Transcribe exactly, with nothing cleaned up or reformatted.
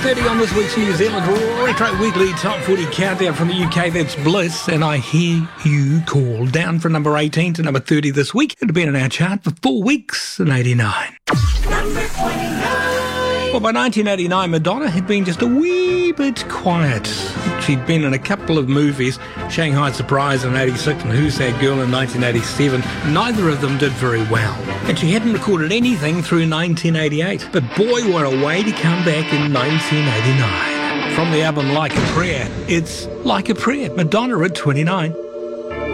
thirty on this week's New Zealand Retro Weekly Top forty Countdown from the U K. That's Bliss, and I Hear You Call. Down from number eighteen to number thirty this week. It had been in our chart for four weeks in eighty-nine. Number twenty-nine. Well, by nineteen eighty-nine, Madonna had been just a wee bit quiet. She'd been in a couple of movies, Shanghai Surprise in eighty-six and Who's That Girl in nineteen eighty-seven. Neither of them did very well. And she hadn't recorded anything through nineteen eighty-eight. But boy, what a way to come back in nineteen eighty-nine. From the album Like a Prayer, it's Like a Prayer, Madonna at twenty-nine.